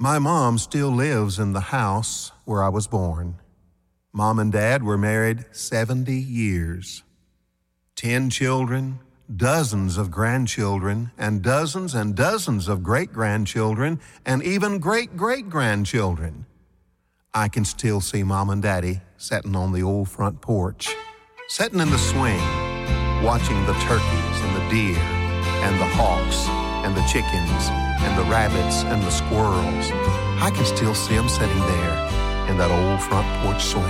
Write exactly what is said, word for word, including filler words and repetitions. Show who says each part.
Speaker 1: My mom still lives in the house where I was born. Mom and Dad were married seventy years. Ten children, dozens of grandchildren, and dozens and dozens of great-grandchildren, and even great-great-grandchildren. I can still see Mom and Daddy sitting on the old front porch, sitting in the swing, watching the turkeys and the deer and the hawks and the chickens and the rabbits and the squirrels. I can still see them sitting there in that old front porch swing.